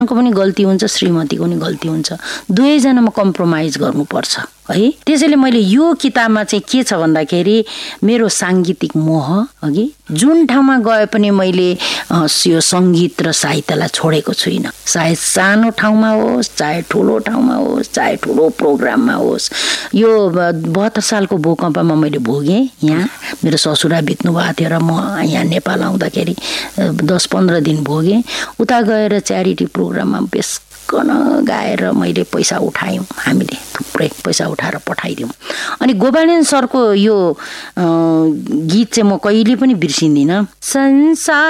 को पनि गल्ती हुन्छ, श्रीमतीको पनि गल्ती हुन्छ, दुवैजनामा कम्प्रोमाइज गर्नुपर्छ है। त्यसैले मैले यो किताबमा चाहिँ के छ भन्दाखेरि मेरो सांगीतिक मोह अघि जुन ठाउँमा गए पनि मैले यो सङ्गीत र साहित्यलाई छोडेको छुइनँ। चाहे सानो ठाउँमा होस्, चाहे ठुलो ठाउँमा होस्, चाहे ठुलो प्रोग्राममा होस्। यो 72 सालको भूकम्पमा मैले भोगेँ। यहाँ मेरो ससुरा बित्नु भएको थियो र म यहाँ नेपाल आउँदाखेरि 10-15 दिन भोगेँ। उता गएर च्यारिटी प्रोग्राममा बेसकन गाएर मैले पैसा उठायौँ, हामीले थुप्रै पैसा उठाएर पठाइदिउँ। अनि गोपालन सरको यो गीत चाहिँ म कहिले पनि बिर्सिँदिनँ। संसार